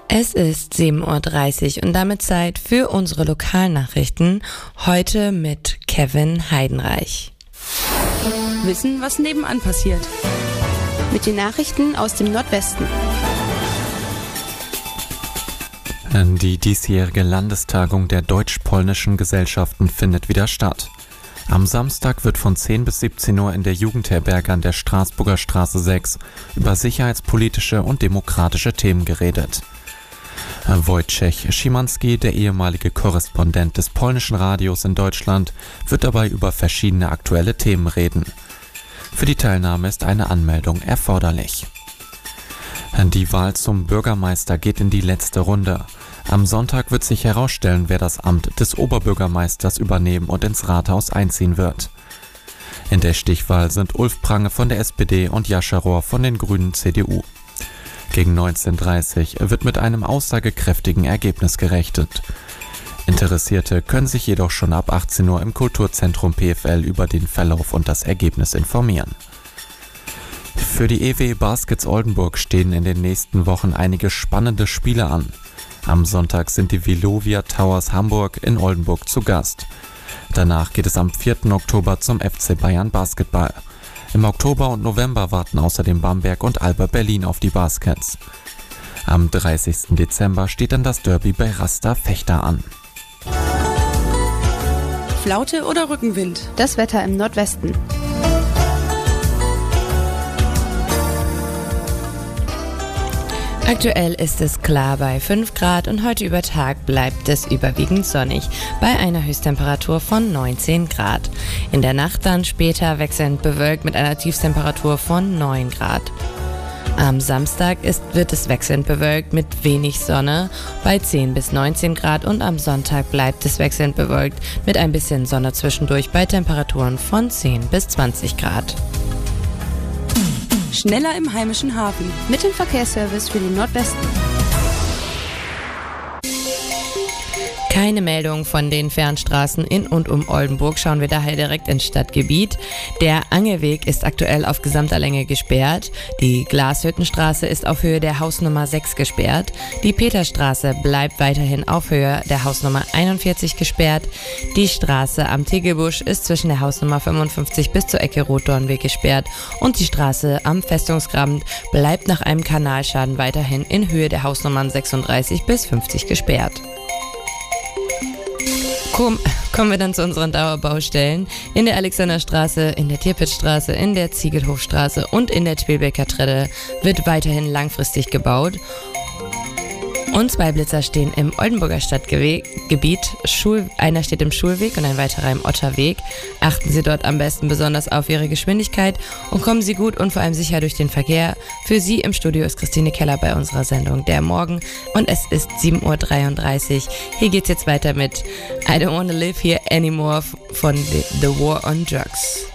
Es ist 7.30 Uhr und damit Zeit für unsere Lokalnachrichten, heute mit Kevin Heidenreich. Wissen, was nebenan passiert. Mit den Nachrichten aus dem Nordwesten. Die diesjährige Landestagung der deutsch-polnischen Gesellschaften findet wieder statt. Am Samstag wird von 10 bis 17 Uhr in der Jugendherberge an der Straßburger Straße 6 über sicherheitspolitische und demokratische Themen geredet. Wojciech Szymanski, der ehemalige Korrespondent des polnischen Radios in Deutschland, wird dabei über verschiedene aktuelle Themen reden. Für die Teilnahme ist eine Anmeldung erforderlich. Die Wahl zum Bürgermeister geht in die letzte Runde. Am Sonntag wird sich herausstellen, wer das Amt des Oberbürgermeisters übernehmen und ins Rathaus einziehen wird. In der Stichwahl sind Ulf Prange von der SPD und Jascha Rohr von den Grünen CDU. Gegen 19:30 Uhr wird mit einem aussagekräftigen Ergebnis gerechnet. Interessierte können sich jedoch schon ab 18 Uhr im Kulturzentrum PFL über den Verlauf und das Ergebnis informieren. Für die EW Baskets Oldenburg stehen in den nächsten Wochen einige spannende Spiele an. Am Sonntag sind die Velovia Towers Hamburg in Oldenburg zu Gast. Danach geht es am 4. Oktober zum FC Bayern Basketball. Im Oktober und November warten außerdem Bamberg und Alba Berlin auf die Baskets. Am 30. Dezember steht dann das Derby bei Rasta Fechter an. Flaute oder Rückenwind? Das Wetter im Nordwesten. Aktuell ist es klar bei 5 Grad und heute über Tag bleibt es überwiegend sonnig bei einer Höchsttemperatur von 19 Grad. In der Nacht dann später wechselnd bewölkt mit einer Tiefstemperatur von 9 Grad. Am Samstag wird es wechselnd bewölkt mit wenig Sonne bei 10 bis 19 Grad und am Sonntag bleibt es wechselnd bewölkt mit ein bisschen Sonne zwischendurch bei Temperaturen von 10 bis 20 Grad. Schneller im heimischen Hafen. Mit dem Verkehrsservice für den Nordwesten. Keine Meldung von den Fernstraßen in und um Oldenburg, schauen wir daher direkt ins Stadtgebiet. Der Angelweg ist aktuell auf gesamter Länge gesperrt. Die Glashüttenstraße ist auf Höhe der Hausnummer 6 gesperrt. Die Peterstraße bleibt weiterhin auf Höhe der Hausnummer 41 gesperrt. Die Straße am Tegelbusch ist zwischen der Hausnummer 55 bis zur Ecke Rotdornweg gesperrt. Und die Straße am Festungsgraben bleibt nach einem Kanalschaden weiterhin in Höhe der Hausnummern 36 bis 50 gesperrt. Kommen wir dann zu unseren Dauerbaustellen. In der Alexanderstraße, in der Tirpitzstraße, in der Ziegelhofstraße und in der Twilbecker Treppe wird weiterhin langfristig gebaut. Und 2 Blitzer stehen im Oldenburger Stadtgebiet. Einer steht im Schulweg und ein weiterer im Otterweg. Achten Sie dort am besten besonders auf Ihre Geschwindigkeit und kommen Sie gut und vor allem sicher durch den Verkehr. Für Sie im Studio ist Christine Keller bei unserer Sendung Der Morgen und es ist 7.33 Uhr. Hier geht's jetzt weiter mit I Don't Wanna Live Here Anymore von The War on Drugs.